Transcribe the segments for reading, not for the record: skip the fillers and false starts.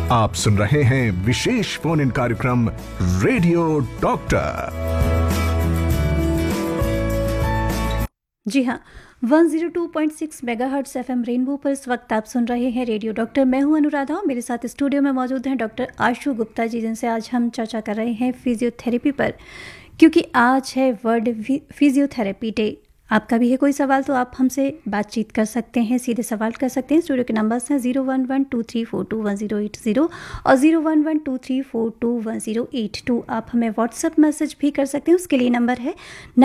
आप सुन रहे हैं विशेष फोन इन कार्यक्रम रेडियो डॉक्टर। जी हाँ, 102.6 मेगाहर्ट्ज एफएम रेनबो पर इस वक्त आप सुन रहे हैं रेडियो डॉक्टर। मैं हूं अनुराधा और मेरे साथ स्टूडियो में मौजूद हैं डॉक्टर आशु गुप्ता जी, जिनसे आज हम चर्चा कर रहे हैं फिजियोथेरेपी पर, क्योंकि आज है वर्ल्ड फिजियोथेरेपी डे। आपका भी है कोई सवाल तो आप हमसे बातचीत कर सकते हैं, सीधे सवाल कर सकते हैं। स्टूडियो के नंबर्स हैं 0112342180 और 011234218082। आप हमें व्हाट्सएप मैसेज भी कर सकते हैं, उसके लिए नंबर है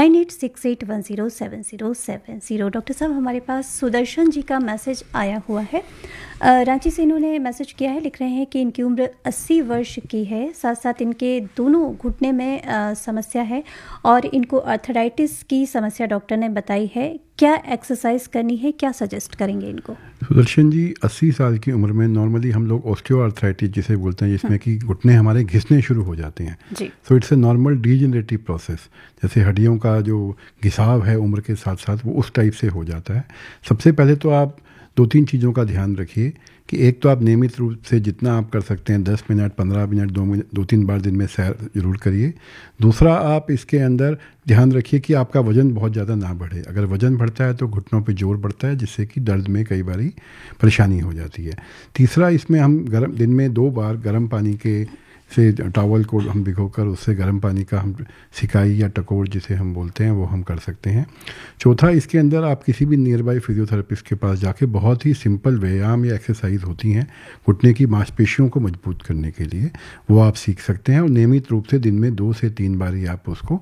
9868107070। डॉक्टर साहब, हमारे पास सुदर्शन जी का मैसेज आया हुआ है। रांची से इन्होंने मैसेज किया है, लिख रहे हैं कि इनकी उम्र 80 वर्ष की है, साथ साथ इनके दोनों घुटने में समस्या है और इनको आर्थराइटिस की समस्या डॉक्टर ने बताई है। क्या एक्सरसाइज करनी है, क्या सजेस्ट करेंगे इनको? सुदर्शन जी, 80 साल की उम्र में नॉर्मली हम लोग ऑस्टियोआर्थराइटिस जिसे बोलते हैं, जिसमें कि घुटने हमारे घिसने शुरू हो जाते हैं। So it's a normal degenerative process. जैसे हड्डियों का जो घिसाव है उम्र के साथ साथ, वो उस टाइप से हो जाता है। सबसे पहले तो आप 2-3 चीज़ों का ध्यान रखिए कि एक तो आप नियमित रूप से जितना आप कर सकते हैं 10 मिनट, 15 मिनट, 2-3 बार दिन में सैर जरूर करिए। दूसरा, आप इसके अंदर ध्यान रखिए कि आपका वज़न बहुत ज़्यादा ना बढ़े। अगर वज़न बढ़ता है तो घुटनों पे जोर बढ़ता है, जिससे कि दर्द में कई बारी परेशानी हो जाती है। तीसरा, इसमें हम दिन में 2 बार गर्म पानी के से टॉवल को हम भिगोकर उससे गर्म पानी का हम सिकाई या टकोर जिसे हम बोलते हैं वो हम कर सकते हैं। चौथा, इसके अंदर आप किसी भी नियर बाई फिजियोथेरेपिस्ट के पास जाके बहुत ही सिंपल व्यायाम या एक्सरसाइज होती हैं घुटने की मांसपेशियों को मजबूत करने के लिए, वो आप सीख सकते हैं और नियमित रूप से दिन में 2 से 3 बार आप उसको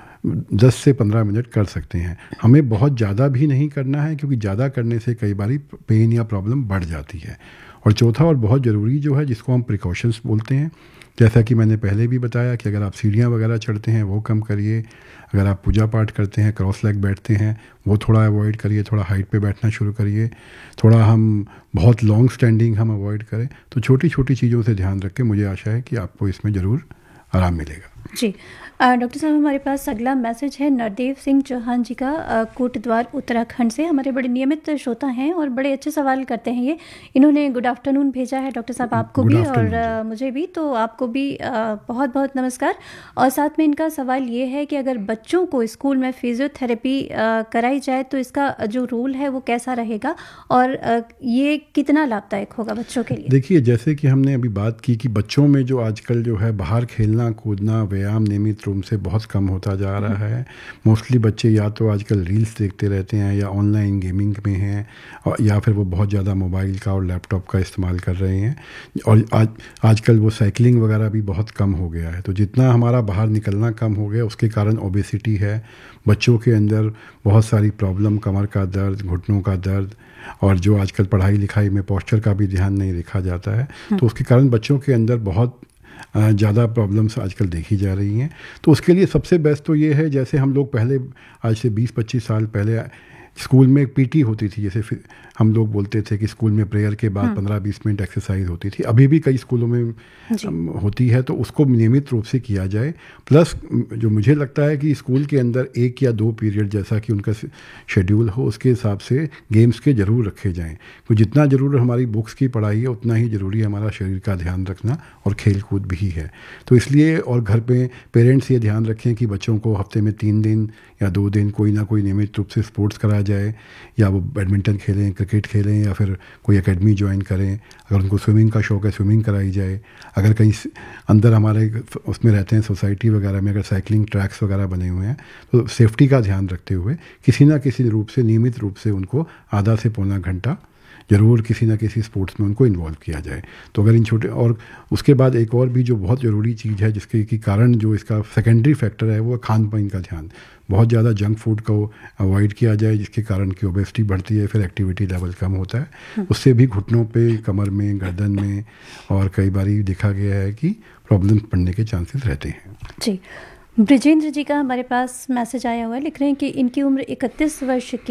10 से 15 मिनट कर सकते हैं। हमें बहुत ज़्यादा भी नहीं करना है, क्योंकि ज़्यादा करने से कई बारी पेन या प्रॉब्लम बढ़ जाती है। और चौथा और बहुत ज़रूरी जो है, जिसको हम प्रिकॉशंस बोलते हैं, जैसा कि मैंने पहले भी बताया कि अगर आप सीढ़ियाँ वगैरह चढ़ते हैं वो कम करिए। अगर आप पूजा पाठ करते हैं, क्रॉस लेग बैठते हैं, वो थोड़ा अवॉइड करिए। थोड़ा हाइट पे बैठना शुरू करिए। थोड़ा हम बहुत लॉन्ग स्टैंडिंग हम अवॉइड करें। तो छोटी छोटी चीज़ों से ध्यान रख के मुझे आशा है कि आपको इसमें ज़रूर आराम मिलेगा। जी डॉक्टर साहब, हमारे पास अगला मैसेज है नरदेव सिंह चौहान जी का, कोटद्वार उत्तराखंड से। हमारे बड़े नियमित श्रोता हैं और बड़े अच्छे सवाल करते हैं ये। इन्होंने गुड आफ्टरनून भेजा है डॉक्टर साहब, आपको भी और मुझे भी, तो आपको भी बहुत बहुत नमस्कार। और साथ में इनका सवाल ये है कि अगर बच्चों को स्कूल में फिजियोथेरेपी कराई जाए तो इसका जो रूल है वो कैसा रहेगा और ये कितना लाभदायक होगा बच्चों के लिए? देखिए, जैसे कि हमने अभी बात की कि बच्चों में जो आजकल जो है बाहर खेलना कूदना व्यायाम नियमित रूप से बहुत कम होता जा रहा है। मोस्टली बच्चे या तो आजकल रील्स देखते रहते हैं या ऑनलाइन गेमिंग में हैं, और या फिर वो बहुत ज़्यादा मोबाइल का और लैपटॉप का इस्तेमाल कर रहे हैं। और आजकल वो साइकिलिंग वगैरह भी बहुत कम हो गया है। तो जितना हमारा बाहर निकलना कम हो गया, उसके कारण ओबेसिटी है। बच्चों के अंदर बहुत सारी प्रॉब्लम, कमर का दर्द, घुटनों का दर्द, और जो आजकल पढ़ाई लिखाई में पोस्चर का भी ध्यान नहीं रखा जाता है, तो उसके कारण बच्चों के अंदर बहुत ज़्यादा प्रॉब्लम्स आजकल देखी जा रही हैं। तो उसके लिए सबसे बेस्ट तो ये है, जैसे हम लोग पहले आज से 20-25 साल पहले स्कूल में पीटी होती थी, जैसे हम लोग बोलते थे कि स्कूल में प्रेयर के बाद 15-20 मिनट एक्सरसाइज होती थी। अभी भी कई स्कूलों में होती है, तो उसको नियमित रूप से किया जाए। प्लस जो मुझे लगता है कि स्कूल के अंदर 1 या 2 पीरियड, जैसा कि उनका शेड्यूल हो, उसके हिसाब से गेम्स के ज़रूर रखे जाएँ। तो जितना ज़रूर हमारी बुक्स की पढ़ाई है, उतना ही ज़रूरी हमारा शरीर का ध्यान रखना और खेल कूद भी है। तो इसलिए, और घर पे पेरेंट्स ये ध्यान रखें कि बच्चों को हफ्ते में 3 दिन या 2 दिन कोई ना कोई नियमित रूप से स्पोर्ट्स कराया जाए, या वो बैडमिंटन खेलें, क्रिकेट खेलें, या फिर कोई एकेडमी ज्वाइन करें। अगर उनको स्विमिंग का शौक़ है, स्विमिंग कराई जाए। अगर कहीं अंदर हमारे उसमें रहते हैं सोसाइटी वगैरह में, अगर साइकिलिंग ट्रैक्स वगैरह बने हुए हैं, तो सेफ्टी का ध्यान रखते हुए किसी ना किसी रूप से नियमित रूप से उनको आधा से पौना घंटा ज़रूर किसी ना किसी स्पोर्ट्स में उनको इन्वॉल्व किया जाए। तो अगर इन छोटे, और उसके बाद एक और भी जो बहुत ज़रूरी चीज़ है, जिसके कि कारण जो इसका सेकेंडरी फैक्टर है, वो खान पान का ध्यान। बहुत ज़्यादा जंक फूड को अवॉइड किया जाए, जिसके कारण की ओबेसिटी बढ़ती है, फिर एक्टिविटी लेवल कम होता है। उससे भी घुटनों पे, कमर में, गर्दन में, और कई बारी देखा गया है कि प्रॉब्लम पड़ने के चांसेस रहते हैं। जी, ब्रिजेंद्र जी का हमारे पास मैसेज आया हुआ है, लिख रहे हैं कि इनकी उम्र 31 वर्ष की